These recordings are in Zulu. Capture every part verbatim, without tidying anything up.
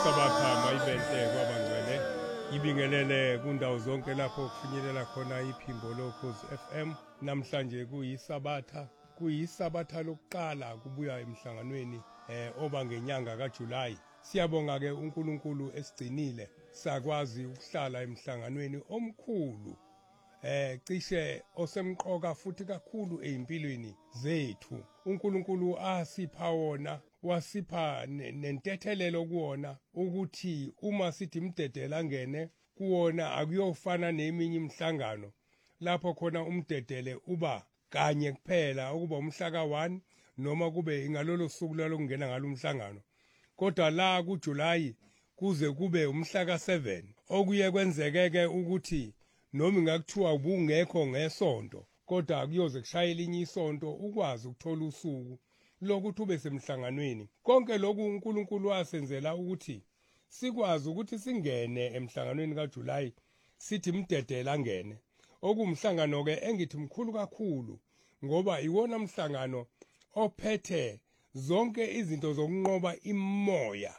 Sabatha mayibente kwabangcwele ibingelele kundawo zonke lapho kufinyelela khona iphimbo lokhozi F M. Namhlanje kuyisabatha kuyisabatha lokuqala kubuya emhlanganweni eh oba ngenyanga kaJuly. Siyabonga ke uNkulunkulu esigcinile sakwazi ukuhlala emhlanganweni omkhulu eh cishe osemqoka futhi kakhulu ezimpilweni zethu. uNkulunkulu asipha wona, wasipha nentethelelo kuwona ukuthi uma sithi imdedela ngene kuwona akuyofana neminye imihlangano lapho khona umdedele uba kanye kuphela, ukuba umhla ka one noma kube ingalolo suku lalokungena ngalo umhlangano. Kodwa la kuJuly kuze kube umhla ka seven, okuye kwenzekeke ukuthi noma ngakuthiwa ubungekho ngesonto kodwa kuyoze kushayela inye isonto ukwazi ukuthola usuku lokuthi ube semhlanganweni. Konke lokhu uNkulunkulu wasenzela ukuthi sikwazi ukuthi singene emhlanganweni kaJuly, sithi imdedela ngene. Okumhlangano ke engithi mkhulu kakhulu ngoba iwona mhlangano ophethe zonke izinto zokunqoba imoya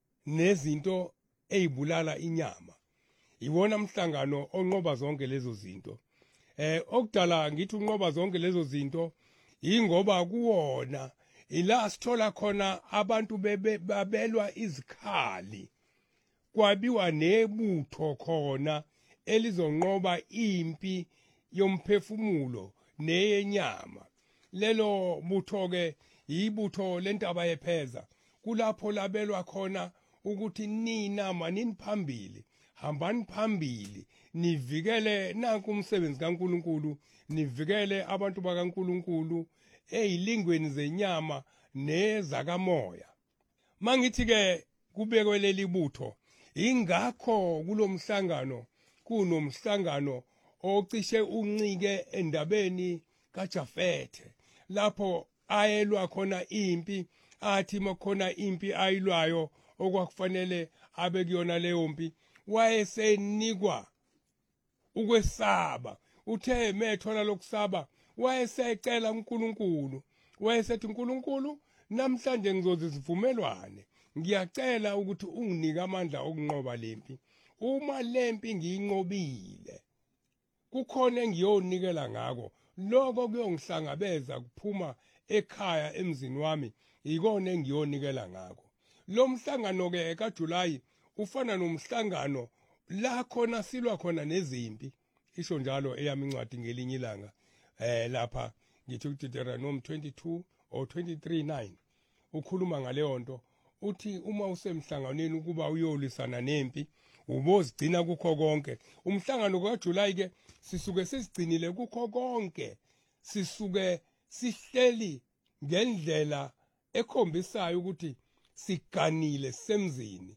nezinto ezibulala inyama. Iwona mhlangano onqoba zonke lezo zinto. Eh okudala ngithi unqoba zonke lezo zinto ingoba kuwona ila sithola khona abantu babelwa izikhali, kwabiwa nebutho khona elizonqoba impi yomphefumulo neyenyama. Lelo butho ke yibutho lentaba yepheza. Kulapho labelwa khona ukuthi nina manini phambili, hambani phambili, nivikele nanku umsebenzi kaNkulunkulu, nivikele abantu bakaNkulunkulu ezilingweni zenyama nezakamoya. Mangithi ke kubekwe leli butho, ingakho kulomhlangano kunomhlangano ocishe uncike endabeni kaJafethe, lapho ayelwa khona impi, athi makhona impi ayilwayo okwakufanele abe kuyona leyo mpi wayesenikwa ukwesaba. Uthe methola lokusaba wayesecela uNkulunkulu, wayesethi uNkulunkulu, namhlanje ngizoze sivumelwane, ngiyacela ukuthi unginike amandla okunqoba lempi. Uma lempi ngiyinqobile kukhona engiyonikela ngako, lokho kuyongihlangabeza kuphuma ekhaya emzini wami, ikona engiyonikela ngako. Lo mhlangano ke kaJuly ufana nomhlangano la khona silwa khona nezimpi. Isho njalo eyami incwadi ngelinye ilanga eh lapha ngithi uDeuteronomy twenty-two or twenty-three nine ukhuluma ngaleyo nto, uthi uma usemhlanganweni ukuba uyolisana nempi ubozigcina kukho konke. Umhlangano kaJuly ke sisuke sisigcinile kukho konke, sisuke sihleli ngendlela ekhombisayo ukuthi siganile semzini.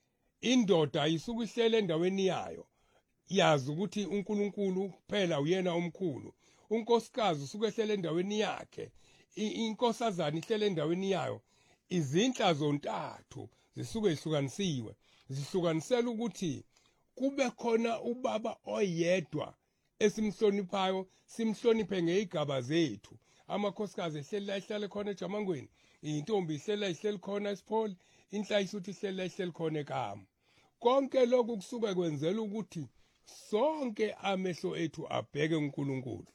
Indoda isuke ihlele endaweni yayo, yazi ukuthi uNkulunkulu kuphela uyena omkhulu. Unkosikazi usuke ehlele endaweni yakhe, inkosazana ihlele endaweni yayo. Izinhla zontathu zisuke ihlukanisiwe, zihlukanisela ukuthi kube khona ubaba oyedwa esimhloniphayo, simhloniphe ngezigaba zethu. Amakhosikazi ehleli ihlale khona eJamangweni, intombi ihlela ihleli khona eSipholi, inhla isuthi ihlela ihleli khona eKama. Konke lokhu kusuke kwenzela ukuthi sonke amehlo ethu abheke uNkulunkulu.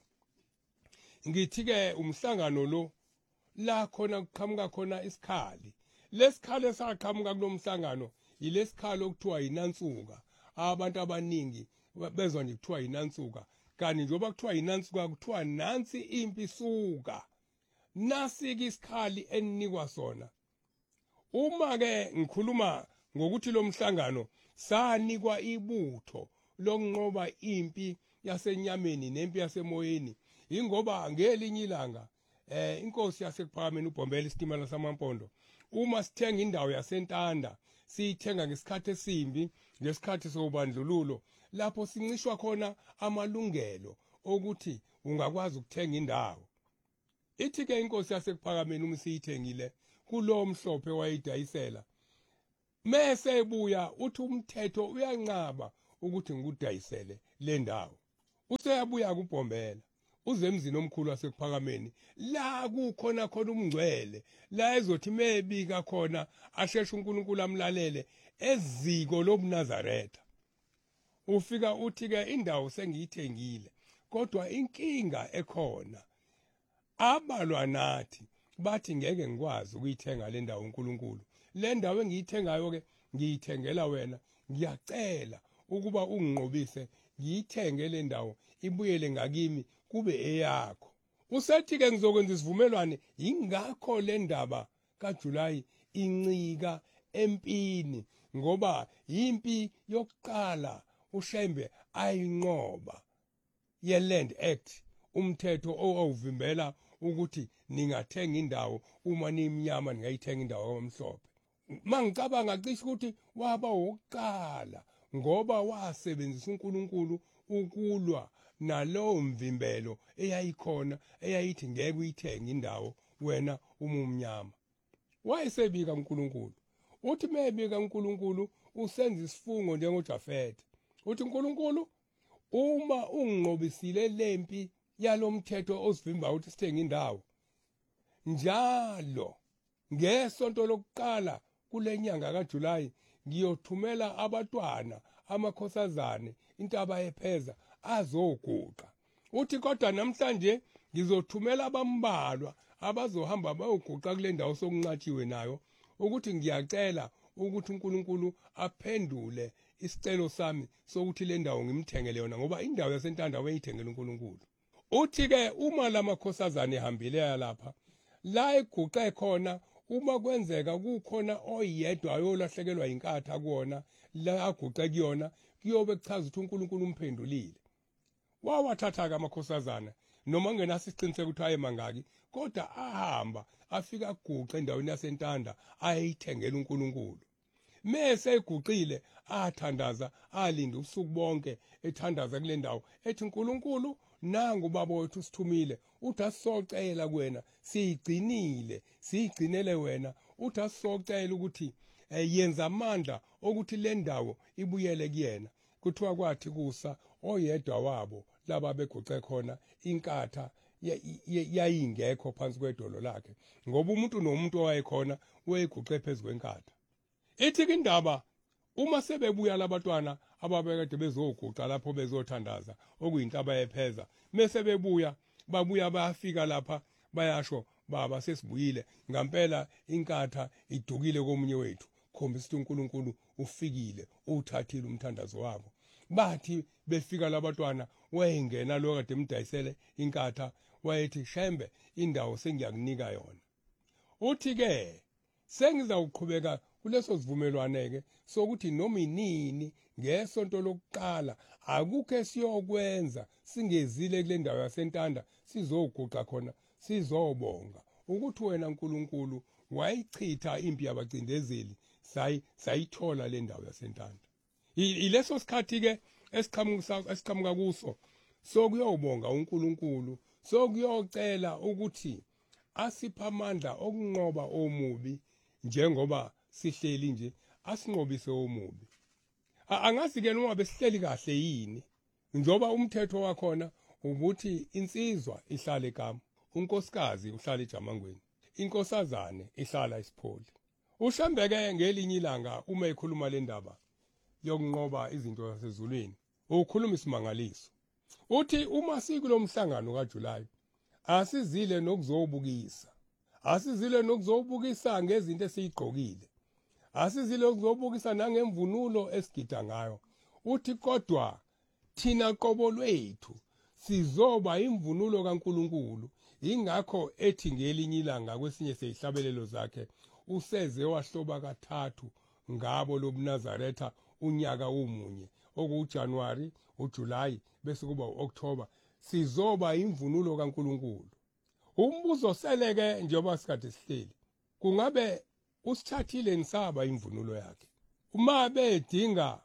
Ngithi ke umhlangano lo la khona kuqhamuka khona isikhali. Lesikhali esaqhamuka kulomhlangano yilesikhali okuthiwa yinansuka. Abantu abaningi bezwa nje kuthiwa yinansuka, kanti njengoba kuthiwa yinansuka kuthiwa nansi impi suka. Nasiki isikhali eninikwa sona. Uma ke ngikhuluma ngokuthi lo mhlangano sanikwa ibutho lokunqoba impi yasenyameni nempi yasemoyeni, ingoba ngelinye ilanga eh inkosi yasekuphakameni uBhombela isitimela samaMpondo, uma sithenga indawo yaseNtanda siyithenga ngesikhathi esimbi, ngesikhathi sobandlululo, lapho sincishwa khona amalungelo ukuthi ungakwazi ukuthenga indawo. Ithi ke inkosi yasekuphakameni uma siyithengile kulo mhlophe wayidayisela, mase ebuya uthi umthetho uyanqaba ukuthi ngikudayisele le ndawo. Useyabuya kuBhombela uze emzini omkhulu wasekuphakameni la kukhona khona umngcwele la ezothi mebika khona asheshe uNkulunkulu amlalele eziko lobuNazaretha. Ufika uthi ke indawo sengiyithengile kodwa inkinga ekhona abalwa nathi bathi ngeke ngikwazi ukuyithenga le ndawo uNkulunkulu. Le ndawo engiyithengayo ke ngiyithengela wena, ngiyacela ukuba unginqobise ngiyithenge le ndawo ibuyele ngakimi kube eyakho. Usethi ke ngizokwenza isivumelwane, ingakho le ndaba kaJulayi incika empini ngoba impi yokuqala uShembe ayinqoba ye-Land Act, umthetho owuvimbela ukuthi ningathenga indawo uma nimnyama ningayithenga indawo kwamhlophe. Mangicabanga cishe ukuthi waba wokuqala ngoba wasebenzisa uNkulunkulu ukulwa nalowo mvimbelo eyayikhona eyayithi ngeke uyithenge indawo wena uma umnyama. Wayesebika uNkulunkulu uthi mebika uNkulunkulu usenza isifungo njengoJafete uthi uNkulunkulu uma unginqobisile lempi yalomthetho osivimba ukuthi sithenge indawo njalo ngesonto lokuqala kule nyanga kaJulayi ngiyothumela abatwana amakhosazane intaba yepheza azoguqa. Uthi kodwa namhlanje ngizothumela abambalwa abazohamba bayoguqa kule ndawo sokunqatshiwe nayo ukuthi ngiyacela ukuthi uNkulunkulu aphendule isicelo sami sokuthi le ndawo ngimthengele yona ngoba indawo yasentanda wayithengele uNkulunkulu. Uthi ke uma lamakhosazane ehambile lapha la eguqe khona uma kwenzeka kukhona oyedwa ayolahlekelwa inkatha kuona la aguqe kuyona kuyobe kuchaza ukuthi uNkulunkulu umphendulile. Wawathatha ke amakhosazana noma ngenasi isiqiniseko ukuthi aye mangaki kodwa ahamba afika aguqe endaweni yasentanda ayithengela uNkulunkulu. Mese eguqile athandaza alinda usuku bonke ethandaza kule ndawo ethi uNkulunkulu nangu baba wethu sithumile uthi asocela kuwena siyigcinile siyigcinele wena uthi asocela ukuthi yenza amandla ukuthi le ndawo ibuyele kuyena. Kuthiwa kwathi kusa oyedwa wabo laba beguqe khona inkatha yayingekho phansi kwedolo lakhe ngoba umuntu nomuntu owayekhona wayeguqe phezulu kwenkatha. Ithi indaba uma sebebuya labatwana ababekade bezoguqa lapho bezothandaza okuyintaba yepheza mase bebuya babuya bayafika lapha bayasho baba sesibuyile ngempela inkatha idukile komunye wethu khombisa ukuthi uNkulunkulu ufikile uthathile umthandazo wabo. Bathi befika labatwana wayengena lo kade emdayisele inkatha wayethi Shembe indawo sengiyakunika yona. Uthi ke sengizawuqhubeka kuleso sivumelwane ke sokuthi noma inini ngesonto lokuqala akukho esiyokwenza singezile kule ndawo yasentanda sizoguqa khona sizobonga ukuthi wena uNkulunkulu wayichitha impi yabacindezeli sayi sayithola le ndawo yasentanda. Ileso sikhathi ke esiqhamuka esiqhamuka kuso sokuyobonga uNkulunkulu sokuyocela ukuthi asipha amandla okunqoba omubi njengoba sihleli nje asinqobise omubi. Angazi ke noma besihleli kahle yini njoba umthetho wakhona ukuthi insizwa ihlale eKama, unkosikazi uhlala eJamangweni, inkosazane ihlala eSipholi. UShembeke ngelinye ilanga uma ekhuluma le ndaba yokunqoba izinto zasezulwini ukhuluma isimangaliso. Uthi uma sikulomhlangano kaJulayi asizile nokuzobukisa, asizile nokuzobukisa ngezinto esizigqokile, asizile ukuzobukisa nangemvunulo esigida ngayo. Uthi kodwa thina qobo lwethu sizoba imvunulo kaNkulunkulu. Ingakho ethi ngelinye ilanga kwesinye seyihlabelelo zakhe useze wahloba kathathu ngabo lobuNazaretha unyaka umunye okuJanuary, uJulayi bese kuba uOctober sizoba imvunulo kaNkulunkulu. Umbuzo seleke njengoba sikade sihleli kungabe usithathile nisaba imvunulo yakhe. Uma bedinga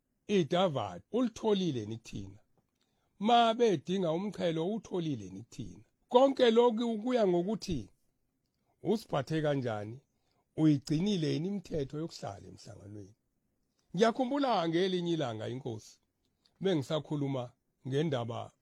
iDavid ulitholile nithina, ma bedinga umchelo utholile nithina. Konke lokhu kuya ngokuthi usiphathe kanjani, uyigcinile yini imithetho yokuhlala emhlanganweni. Ngiyakhumbula ngelinye ilanga inkosi mengisakhuluma ngendaba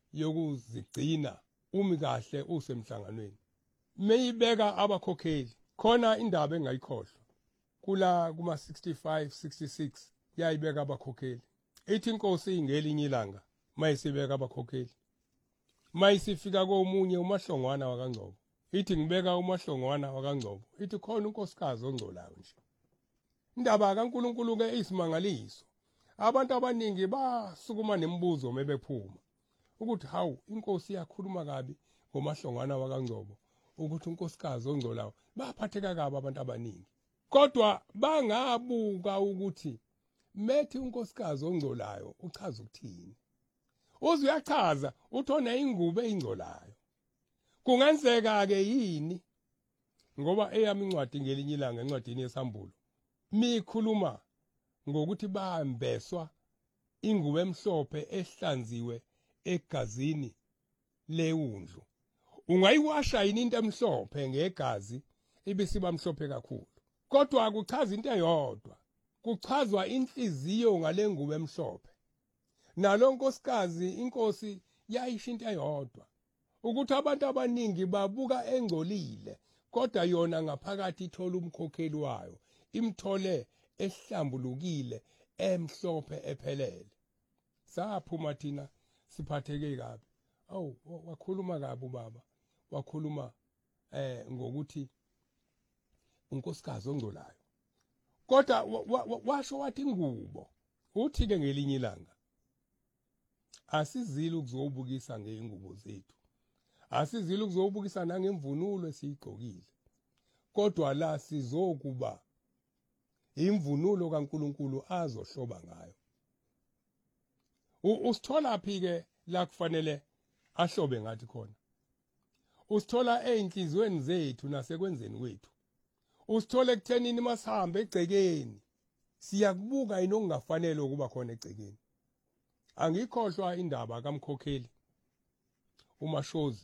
yokuzigcina umi kahle usemhlanganweni. Meyibeka abakhokheli khona indaba engayikhohlwa. Kula kuma sixty-five sixty-six yayibeka abakhokheli. Ithi inkosi ngelinye ilanga mayisibeka abakhokheli. Mayisifika komunye umahlongwana wakaNgcobo. Ithi ngibeka umahlongwana wakaNgcobo. Ithi khona unkosikazi ongcolayo nje. Indaba kaNkulunkulu ke isimangaliso. Abantu abaningi basukuma nemibuzo mebephuma ukuthi hawu inkosi iyakhuluma kabi ngomahlongwana wakaNgcobo ukuthi unkosikazi ongcolayo baphatheka kabi abantu abaningi. Kodwa bangabuka ukuthi methi unkosikazi ongcolayo uchaza ukuthini. Uze uyachaza uthona ingubo eyingcolayo. Kungenzeka ke yini ngoba eyami incwadi ngelinye ilanga encwadini yesambulo mikhuluma ngokuthi bahambeswa ingubo emhlophe ehlanziwe egazini leundlu. Ungayiwasha yini into emhlophe ngegazi ibisiba mhlophe kakhulu. Kodwa akuchaza into eyodwa. Kuchazwa inhliziyo ngale ngubo emhlophe. Nalo nkosikazi inkosi yayisho into eyodwa ukuthi abantu abaningi babuka engcolile kodwa yona ngaphakathi ithola umkhokheli wayo imthole ehlambulukile emhlophe ephelele. Saphuma thina siphatheke kabi. Awu wakhuluma kabi ubaba. Wakhuluma eh ngokuthi unkosikazi ongcolayo. Kodwa washo wathi ingubo. Uthi ke ngelinye ilanga asizile ukuzobukisa ngeingubo zethu. Asizile ukuzobukisa nangemvunulo esiyigqokile. Kodwa la sizokuba imvunulo kaNkuluNkulu azohloba ngayo. Usithola phi ke la kufanele ahlobe ngathi khona. Usithola einhlizweni zethu nasekwenzeni kwethu. Usithola ekuthenini masihambe egcekeni siyakubuka inokungafanele ukuba khona egcekeni. Angikhohlwa indaba kaMkhokheli uMashozi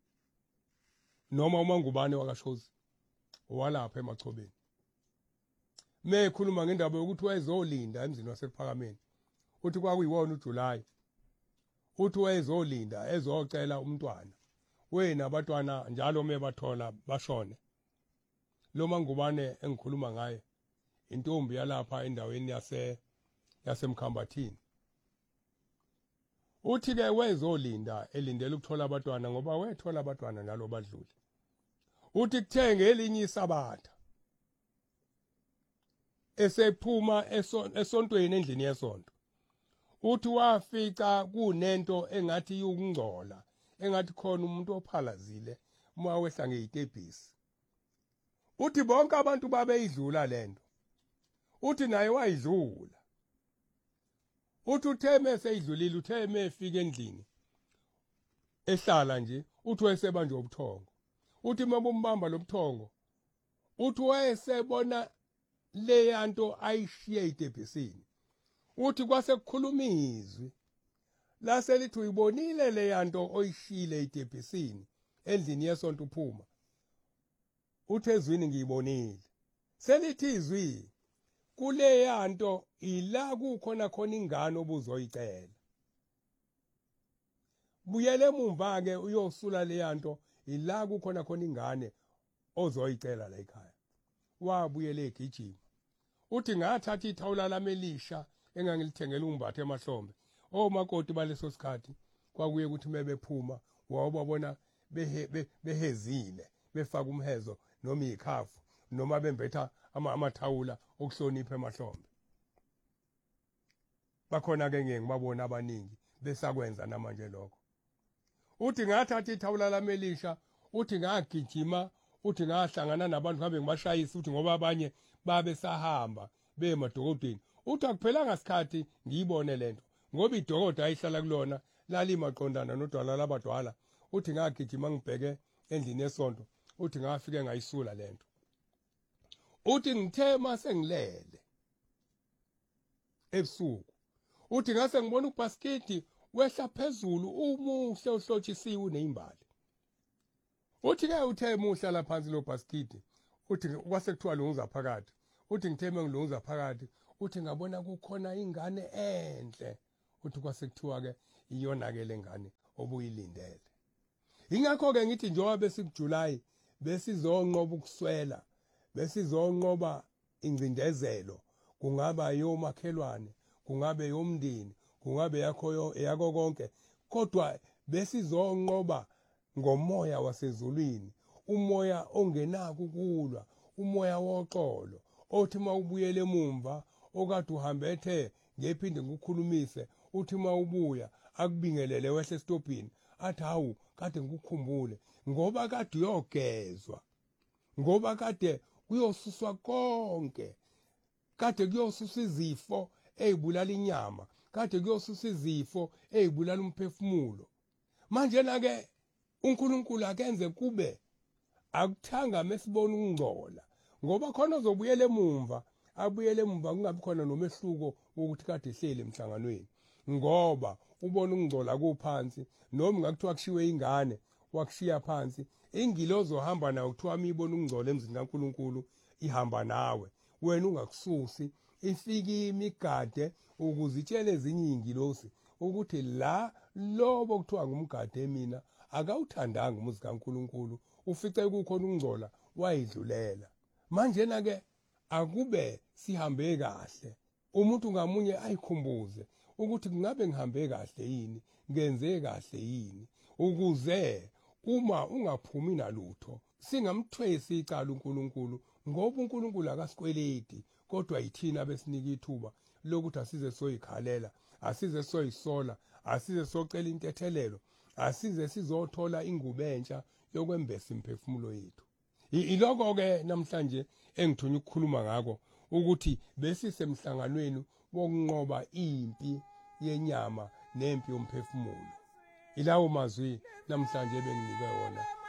noma uMangubane wakaShozi walapha eMachobeni. Mekhuluma ngendaba yokuthi wayezolinda emzini wasePhakameni. Uthi kwakuyiwona uJuly. Uthi wayezolinda ezocela umntwana. Wena abantwana njalo mebathola bashone. Lo Mangubane engikhuluma ngaye intombi yalapha endaweni yase yasemkhambathini. Uthi ke wezolinda elindele ukuthola abantwana ngoba wethola abantwana njalo badlule. Uthi kuthenge elinye isabatha esephuma esontweni endlini yesonto. Uthi wafica kunento engathi yokungcola engathi khona umuntu ophalazile uma wehla ngezitebhisi. Uthi bonke abantu babeyidlula lento. Uthi naye wayidlula. Uthi utheme seyidlulile utheme efika endlini ehlala nje uthi wayesebanje ubuthongo. Uthi mabumbamba lobuthongo uthi wayesebona le nto ayishiye itebhisini. Uthi kwase kukhuluma izwi lase lithi uyibonile le nto oyishile itebhisini endlini yesonto uphuma. Uthi ezwini ngiyibonile. Selithi izwi kule nto ila kukhona khona ingane obuzoyicela. Buyele emumva ke uyosula le nto ila kukhona khona ingane ozoyicela la ekhaya. Wabuyele egijima. Uthi ngathatha ithawula lami elisha engangilithengela umbathe emahlombe. Omakoti baleso sikhathi kwakuye ukuthi mebephuma wawubabona behe behezile befaka umhezo noma ikhafu noma bembetha amathawula okuhlonipha emahlombe. Bakhona ke ngeke ngibabona abaningi besakwenza namanje lokho. Uthi ngathatha ithawula lami elisha, uthi ngagijima, uthi ngahlangana nabantu ngabe ngibashayisa uthi ngoba abanye babe sahamba bemadokodeni. Uthi akuphelanga isikhathi ngiyibone lento ngoba idokoda ayihlala kulona lali maqondana nodwala labadwala. Uthi ngagijima ngibheke endlini yesonto, uthi ngafike ngayisula lento. Uthi ngithe mase ngilele ebusuku. Uthi ngase ngibona ubhasketi wehla phezulu umuhle ohlotshisiwe unezimbali. Uthi ke uthe muhla la phansi lo bhasketi. Uthi kwase kuthiwa lunguza phakathi. Uthi ngithe mengilunguza phakathi. Uthi ngabona kukhona ingane enhle. Uthi kwase kuthiwa ke iyona ke lengane obuyilindele. Ingakho ke ngithi njengoba besikuJuly besizonqoba ukuswela, besizonqoba ingcindezelo, kungaba yomakhelwane, kungabe yomndeni, kungabe yakho yakho konke, kodwa besizonqoba ngomoya wasezulwini, umoya ongenako ukulwa, umoya woxolo, othi mawubuyele emumva okade uhambe ethe ngephinde ngikukhulumise, uthi mawubuya akubingelele wehle estopini athi hawu kade ngikukhumbule, ngoba kade uyogezwa, ngoba kade kuyosuswa konke, kade kuyosuswa izifo ezibulala inyama, kade kuyosuswa izifo ezibulala umphefumulo. Manje na ke uNkulunkulu akenze kube akuthanga mesibona ukungcola, ngoba khona uzobuyela emumva, abuyele emumva kungabi khona nomehluko ukuthi kade ehlele emhlanganweni, ngoba ubona ukungcola kuphansi, noma ngakuthiwa kushiwe ingane wakushiya phansi, ingilozi ohamba nayo kuthiwa mibona ukungcola emzini kaNkulunkulu ihamba nawe, wena ungakususi, ifike imigade ukuze itshele ezinye ingilosi ukuthi la lobo kuthiwa ngumgade mina akawuthandanga umuzi kaNkulunkulu, ufice kukhona ukungcola wayidlulela. Manje na ke akube sihambe kahle, umuntu ngamunye ayikhumbuze ukuthi kungabe ngihambe kahle yini, ngenze kahle yini, ukuze uma ungaphumi nalutho singamthwesi icala uNkulunkulu, ngoba uNkulunkulu akasikweleti, kodwa yithina besinika ithuba lokuthi asize soyikhalela, asize soyisola, asize socela intethelelo, asize sizothola ingubo entsha yokwembesa imphefumulo yethu. Iloko ke namhlanje engithunya ukukhuluma ngako, ukuthi besisemhlanganweni wokunqoba impi yenyama nempi yomphefumulo. Ilawo mazwi namhlanje benginike wona.